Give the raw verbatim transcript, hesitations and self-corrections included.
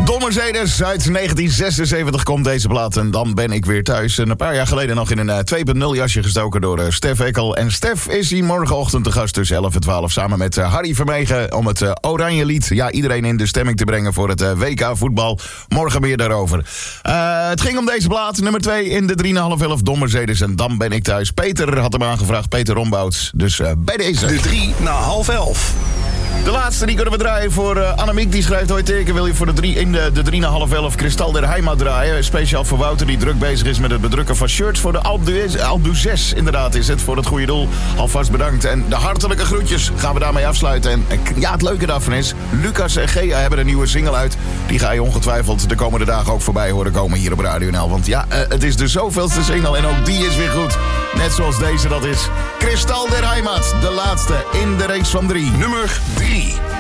Don Mercedes uit negentien zesenzeventig komt deze plaat en dan ben ik weer thuis. En een paar jaar geleden nog in een uh, twee punt nul jasje gestoken door uh, Stef Ekkel. En Stef is hier morgenochtend te gast tussen elf en twaalf samen met uh, Harry Vermegen om het uh, Oranje Lied, ja, iedereen in de stemming te brengen voor het uh, W K voetbal. Morgen meer daarover. Uh, het ging om deze plaat, nummer twee in de drie na half elf, Don Mercedes en dan ben ik thuis. Peter had hem aangevraagd, Peter Rombouts. Dus uh, bij deze. De drie na half elf. De laatste die kunnen we draaien voor uh, Annemiek. Die schrijft ooit teken. Wil je voor de drie in de, de drie na half elf Kristal der Heimat draaien? Speciaal voor Wouter die druk bezig is met het bedrukken van shirts. Voor de Albu zes inderdaad is het. Voor het goede doel. Alvast bedankt. En de hartelijke groetjes gaan we daarmee afsluiten. En ja, het leuke daarvan is, Lucas en Gea hebben een nieuwe single uit. Die ga je ongetwijfeld de komende dagen ook voorbij horen komen hier op Radio N L. Want ja, uh, het is de zoveelste single en ook die is weer goed. Net zoals deze dat is. Kristal der Heimat, de laatste in de reeks van drie. Nummer drie.